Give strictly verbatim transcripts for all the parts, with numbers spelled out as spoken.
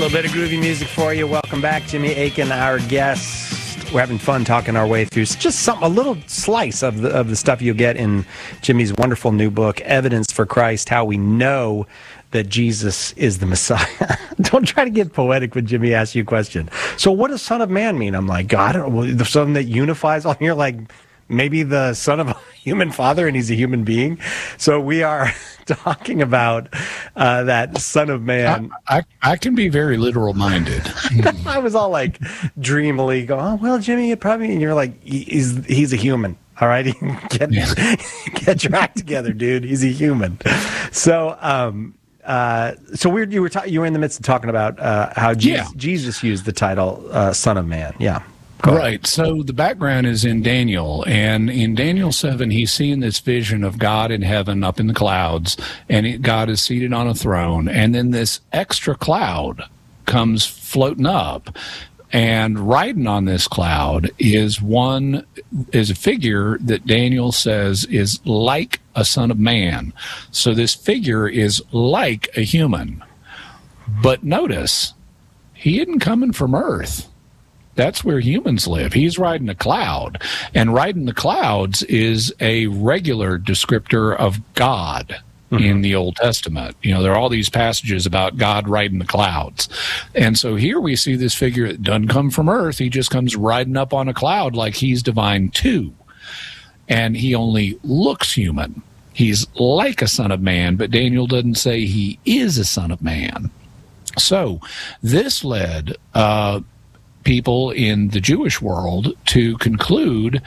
little bit of groovy music for you. Welcome back, Jimmy Akin, our guest. We're having fun talking our way through just some a little slice of the of the stuff you'll get in Jimmy's wonderful new book, Evidence for Christ: How We Know That Jesus is the Messiah. Don't try to get poetic when Jimmy asks you a question. So, what does Son of Man mean? I'm like, God, I don't know, the Son that unifies all. You're like, maybe the son of a human father and he's a human being. So we are talking about uh, that Son of Man. I, I, I can be very literal minded. I was all like dreamily going, oh, well, Jimmy, it probably, and you're like, he's, he's a human. All right. get, Yeah. get your act together, dude. He's a human. So, um, uh, so we're, you were ta- you were in the midst of talking about uh, how Jesus, Yeah. Jesus used the title uh, Son of Man. Yeah. Go ahead. Right. So the background is in Daniel, and in Daniel seven, he's seeing this vision of God in heaven up in the clouds, and it, God is seated on a throne, and then this extra cloud comes floating up, and riding on this cloud is one is a figure that Daniel says is like a son of man. So this figure is like a human, but notice he isn't coming from earth. That's where humans live. He's riding a cloud, and riding the clouds is a regular descriptor of God mm-hmm. in the Old Testament. You know, there are all these passages about God riding the clouds. And so here we see this figure that doesn't come from earth. He just comes riding up on a cloud like he's divine too. And he only looks human. He's like a son of man, but Daniel doesn't say he is a son of man. So this led uh people in the Jewish world to conclude,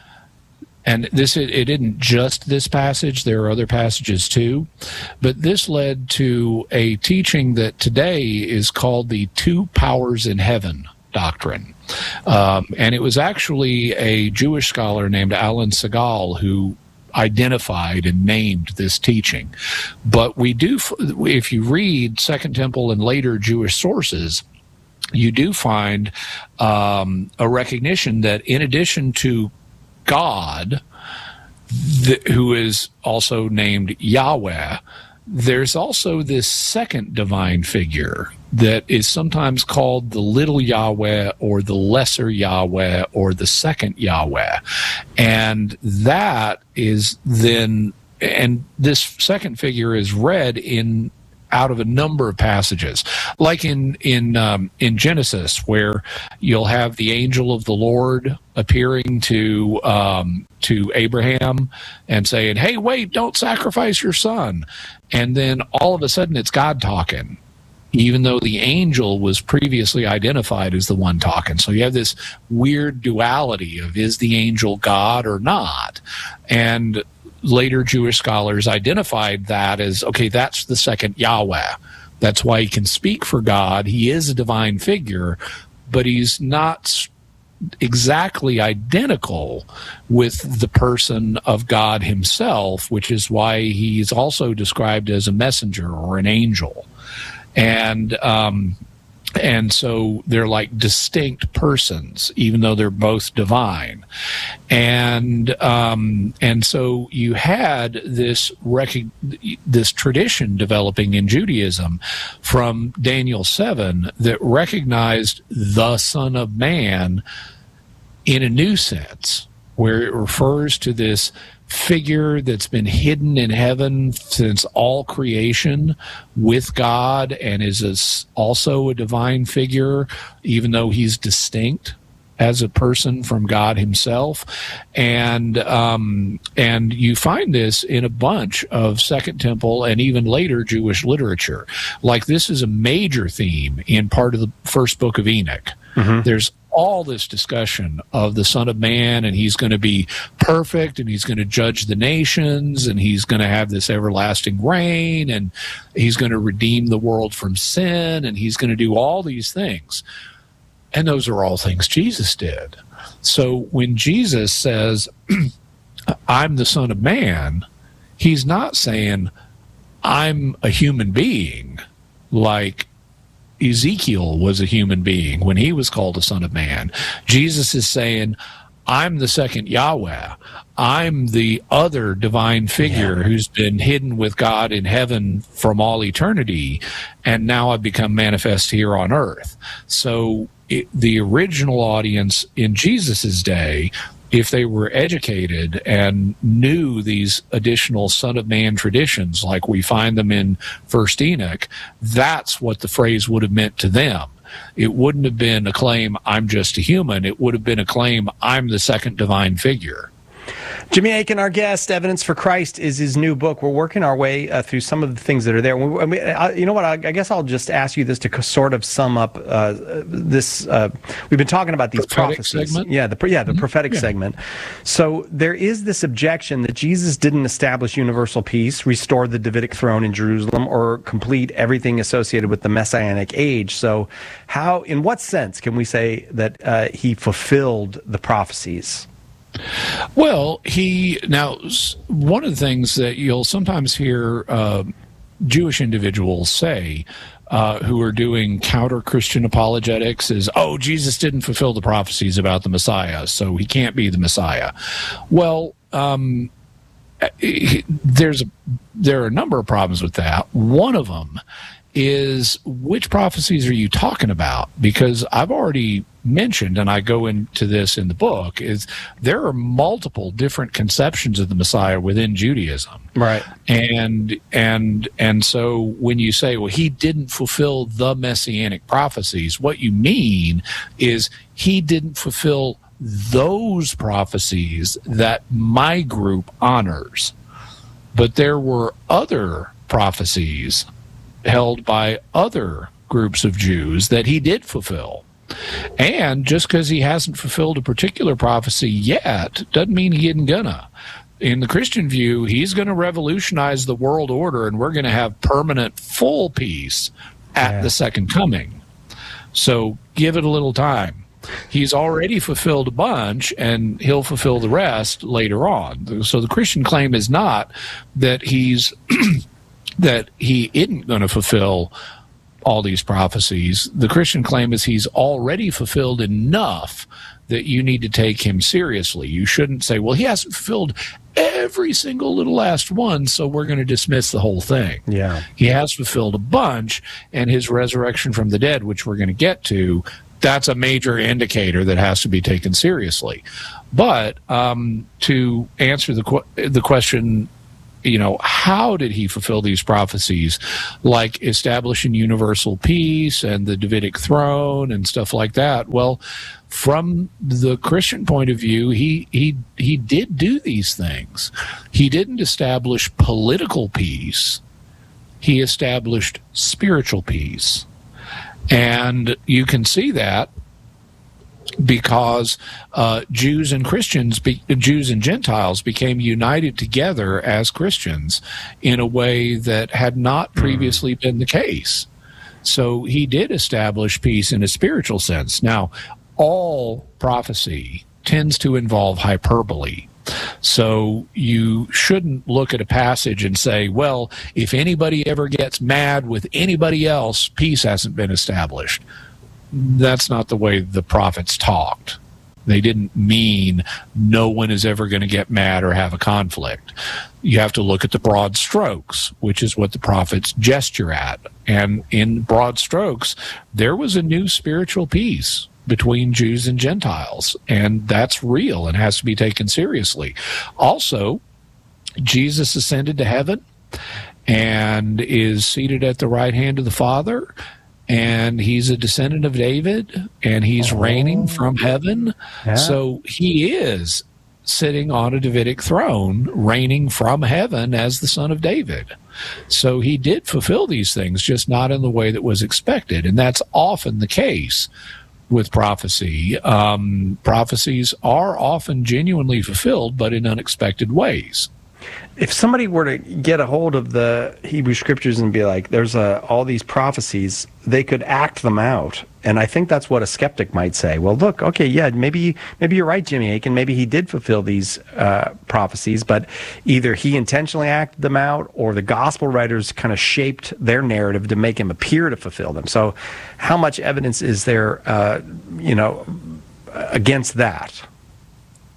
and this it, it isn't just this passage, there are other passages too, but this led to a teaching that today is called the two powers in heaven doctrine. Um, and it was actually a Jewish scholar named Alan Segal who identified and named this teaching. But we do, if you read Second Temple and later Jewish sources, you do find um, a recognition that in addition to God, th- who is also named Yahweh, there's also this second divine figure that is sometimes called the little Yahweh or the lesser Yahweh or the second Yahweh. And that is then, and this second figure is read in out of a number of passages, like in in um, in Genesis, where you'll have the angel of the Lord appearing to um, to Abraham and saying, "Hey, wait, don't sacrifice your son," and then all of a sudden it's God talking, even though the angel was previously identified as the one talking. So you have this weird duality of, is the angel God or not? And later Jewish scholars identified that as, okay, that's the second Yahweh. That's why he can speak for God. He is a divine figure, but he's not exactly identical with the person of God himself, which is why he's also described as a messenger or an angel. And um, and so they're like distinct persons, even though they're both divine. And um, and so you had this rec- this tradition developing in Judaism from Daniel seven that recognized the Son of Man in a new sense, where it refers to this figure that's been hidden in heaven since all creation with God and is a, also a divine figure, even though he's distinct as a person from God himself. And um, and you find this in a bunch of Second Temple and even later Jewish literature. Like, this is a major theme in part of the first book of Enoch. Mm-hmm. There's all this discussion of the Son of Man, and he's going to be perfect, and he's going to judge the nations, and he's going to have this everlasting reign, and he's going to redeem the world from sin, and he's going to do all these things. And those are all things Jesus did. So when Jesus says, I'm the Son of Man, he's not saying, I'm a human being, like Ezekiel was a human being when he was called a son of man. Jesus is saying, I'm the second Yahweh. I'm the other divine figure yeah. who's been hidden with God in heaven from all eternity, and now I've become manifest here on earth. So it, the original audience in Jesus's day, if they were educated and knew these additional Son of Man traditions, like we find them in First Enoch, that's what the phrase would have meant to them. It wouldn't have been a claim, I'm just a human. It would have been a claim, I'm the second divine figure. Jimmy Akin, our guest. Evidence for Christ is his new book. We're working our way uh, through some of the things that are there. We, I mean, I, you know what? I, I guess I'll just ask you this to sort of sum up uh, this. Uh, we've been talking about these prophetic prophecies. Segment? Yeah, the yeah the mm-hmm. prophetic yeah. segment. So there is this objection that Jesus didn't establish universal peace, restore the Davidic throne in Jerusalem, or complete everything associated with the Messianic age. So, how, in what sense, can we say that uh, he fulfilled the prophecies? Well, he now one of the things that you'll sometimes hear uh, Jewish individuals say uh, who are doing counter-Christian apologetics is, oh, Jesus didn't fulfill the prophecies about the Messiah, so he can't be the Messiah. Well, um, there's a, there are a number of problems with that. One of them is, which prophecies are you talking about? Because I've already mentioned, and I go into this in the book, is there are multiple different conceptions of the Messiah within Judaism. Right. And and and so when you say, well, he didn't fulfill the messianic prophecies, what you mean is he didn't fulfill those prophecies that my group honors. But there were other prophecies held by other groups of Jews that he did fulfill. And just because he hasn't fulfilled a particular prophecy yet doesn't mean he isn't gonna. In the Christian view, he's going to revolutionize the world order, and we're going to have permanent full peace at yeah. the second coming. So give it a little time. He's already fulfilled a bunch, and he'll fulfill the rest later on. So the Christian claim is not that he's that he isn't going to fulfill all these prophecies. The Christian claim is he's already fulfilled enough that you need to take him seriously. You shouldn't say, well, he hasn't fulfilled every single little last one, so we're going to dismiss the whole thing. Yeah. He has fulfilled a bunch, and his resurrection from the dead, which we're going to get to, that's a major indicator that has to be taken seriously. But um, to answer the qu- the question, you know, how did he fulfill these prophecies, like establishing universal peace and the Davidic throne and stuff like that? Well, from the Christian point of view, he he he did do these things. He didn't establish political peace. He established spiritual peace. And you can see that because uh, Jews and Christians, be, Jews and Gentiles became united together as Christians in a way that had not previously been the case. So he did establish peace in a spiritual sense. Now, all prophecy tends to involve hyperbole. So you shouldn't look at a passage and say, well, if anybody ever gets mad with anybody else, peace hasn't been established. That's not the way the prophets talked. They didn't mean no one is ever going to get mad or have a conflict. You have to look at the broad strokes, which is what the prophets gesture at. And in broad strokes, there was a new spiritual peace between Jews and Gentiles, and that's real and has to be taken seriously. Also, Jesus ascended to heaven and is seated at the right hand of the Father, and he's a descendant of David, and he's oh. reigning from heaven. Yeah. So he is sitting on a Davidic throne, reigning from heaven as the son of David. So he did fulfill these things, just not in the way that was expected, and that's often the case with prophecy. Um, prophecies are often genuinely fulfilled, but in unexpected ways. If somebody were to get a hold of the Hebrew Scriptures and be like, there's a, all these prophecies, they could act them out. And I think that's what a skeptic might say. Well, look, okay, yeah, maybe maybe you're right, Jimmy Akin. Maybe he did fulfill these uh, prophecies, but either he intentionally acted them out or the gospel writers kind of shaped their narrative to make him appear to fulfill them. So how much evidence is there, uh, you know, against that?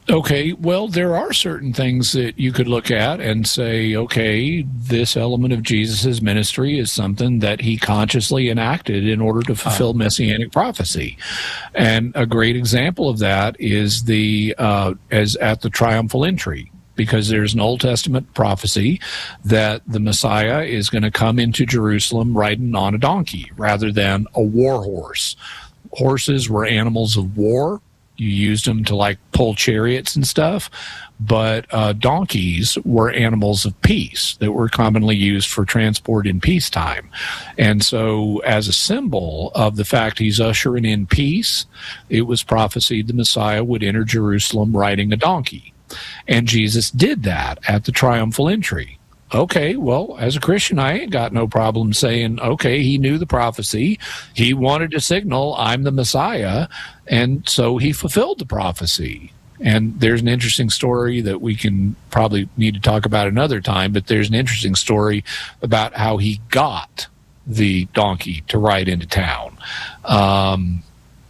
Okay, well, there are certain things that you could look at and say, okay, this element of Jesus' ministry is something that he consciously enacted in order to fulfill messianic prophecy. And a great example of that is the uh, as at the triumphal entry, because there's an Old Testament prophecy that the Messiah is going to come into Jerusalem riding on a donkey rather than a war horse. Horses were animals of war. You used them to like pull chariots and stuff, but uh, donkeys were animals of peace that were commonly used for transport in peacetime. And so as a symbol of the fact he's ushering in peace, it was prophesied the Messiah would enter Jerusalem riding a donkey. And Jesus did that at the triumphal entry. Okay, well, as a Christian, I ain't got no problem saying, okay, he knew the prophecy. He wanted to signal, I'm the Messiah, and so he fulfilled the prophecy. And there's an interesting story that we can probably need to talk about another time, but there's an interesting story about how he got the donkey to ride into town. Um,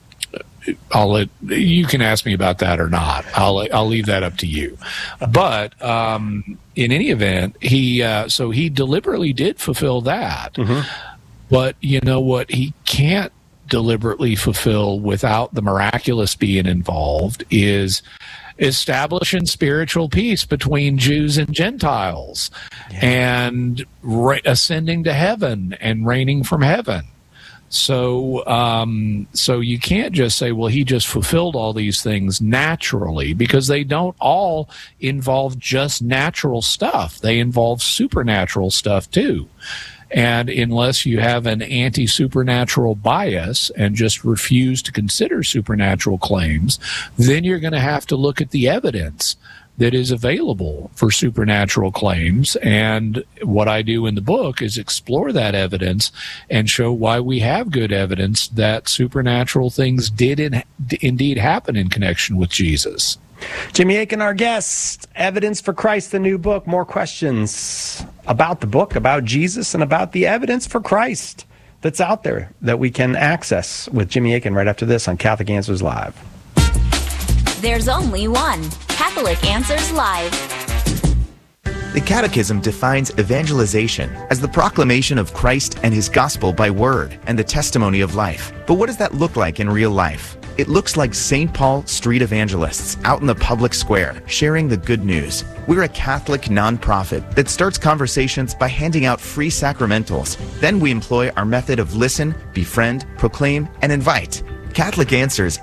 I'll let, you can ask me about that or not. I'll I'll leave that up to you. But um, in any event, he uh, so he deliberately did fulfill that. Mm-hmm. But you know what? He can't deliberately fulfill without the miraculous being involved is establishing spiritual peace between Jews and Gentiles, yeah. and ra- ascending to heaven and reigning from heaven. So, um, so you can't just say, well, he just fulfilled all these things naturally, because they don't all involve just natural stuff. They involve supernatural stuff too. And unless you have an anti-supernatural bias and just refuse to consider supernatural claims, then you're going to have to look at the evidence that is available for supernatural claims. And what I do in the book is explore that evidence and show why we have good evidence that supernatural things did in, indeed happen in connection with Jesus. Jimmy Akin, our guest. Evidence for Christ, the new book. More questions about the book, about Jesus, and about the evidence for Christ that's out there that we can access with Jimmy Akin right after this on Catholic Answers Live. There's only one Catholic Answers Live. The Catechism defines evangelization as the proclamation of Christ and his gospel by word and the testimony of life. But what does that look like in real life? It looks like Saint Paul Street evangelists out in the public square sharing the good news. We're a Catholic nonprofit that starts conversations by handing out free sacramentals. Then we employ our method of listen, befriend, proclaim, and invite. Catholic Answers